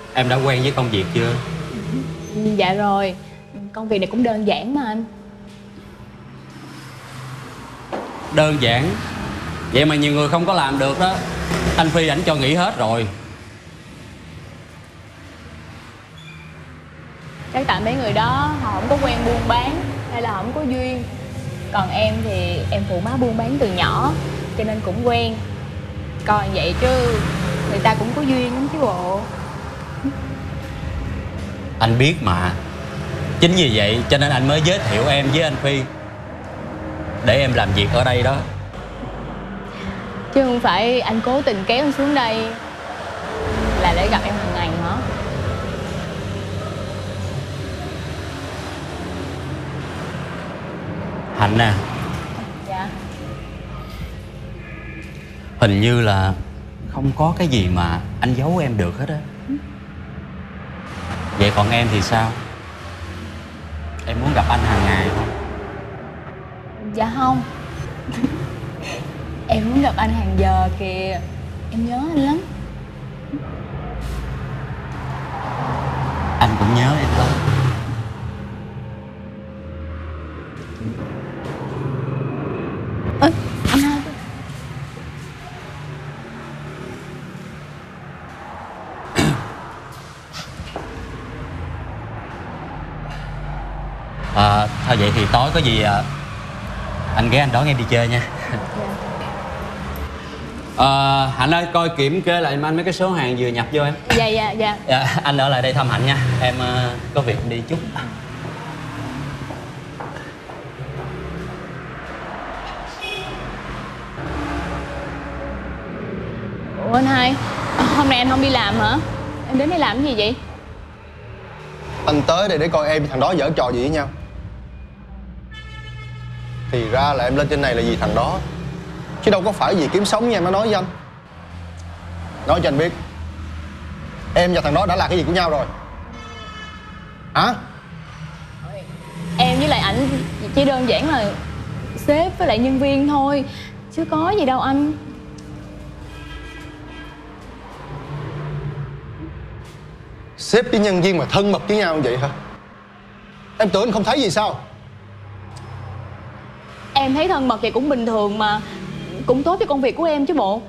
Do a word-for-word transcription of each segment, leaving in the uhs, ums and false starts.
em đã quen với công việc chưa? Dạ rồi. Công việc này cũng đơn giản mà anh. Đơn giản? Vậy mà nhiều người không có làm được đó. Anh Phi ảnh cho nghỉ hết rồi. Chắc tại mấy người đó họ không có quen buôn bán, hay là không có duyên. Còn em thì em phụ má buôn bán từ nhỏ, cho nên cũng quen. Còn vậy chứ người ta cũng có duyên lắm chứ bộ. Anh biết mà. Chính vì vậy cho nên anh mới giới thiệu em với anh Phi để em làm việc ở đây đó. Chứ không phải anh cố tình kéo em xuống đây là để gặp em hàng ngày hả? Hạnh nè, Dạ. hình như là không có cái gì mà anh giấu em được hết á. Vậy còn em thì sao? Em muốn gặp anh hàng ngày không? Dạ không. Em muốn gặp anh hàng giờ kìa. Em nhớ anh lắm. Anh cũng nhớ em lắm. Ê, anh hai. À, thôi vậy thì tối có gì à, anh ghé anh đón em đi chơi nha. À, Hạnh ơi, coi kiểm kê lại anh mấy cái số hàng vừa nhập vô em. Dạ dạ dạ. Dạ, anh ở lại đây thăm Hạnh nha. Em uh, có việc đi chút. Ủa anh hai, hôm nay anh không đi làm hả? Em đến đây làm cái gì vậy? Anh tới đây để coi em thằng đó giở trò gì với nhau. Thì ra là em lên trên này là vì thằng đó, chứ đâu có phải vì kiếm sống như em nó nói với anh. Nói cho anh biết, em và thằng đó đã là cái gì của nhau rồi hả? Em với lại ảnh chỉ đơn giản là sếp với lại nhân viên thôi, chứ có gì đâu anh. Sếp với nhân viên mà thân mật với nhau như vậy hả? Em tưởng anh không thấy gì sao? Em thấy thân mật vậy cũng bình thường mà, cũng tốt cho công việc của em chứ bộ.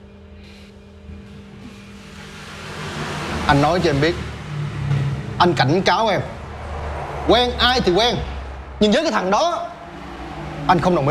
Anh nói cho em biết, anh cảnh cáo em, quen ai thì quen, nhưng với cái thằng đó anh không đồng ý.